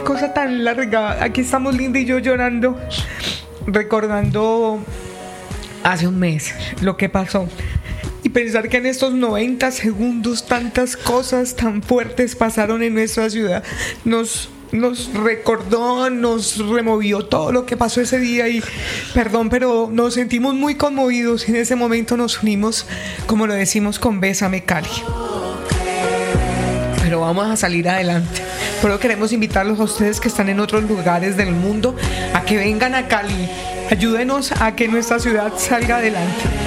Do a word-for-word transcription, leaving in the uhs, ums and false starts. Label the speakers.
Speaker 1: cosa tan larga. Aquí estamos Linda y yo llorando, recordando hace un mes lo que pasó. Y pensar que en estos noventa segundos tantas cosas tan fuertes pasaron en nuestra ciudad nos, nos recordó, nos removió todo lo que pasó ese día. Y perdón, pero nos sentimos muy conmovidos y en ese momento nos unimos, como lo decimos, con Bésame Cali. Pero vamos a salir adelante. Pero queremos invitarlos a ustedes que están en otros lugares del mundo a que vengan a Cali. Ayúdenos a que nuestra ciudad salga adelante.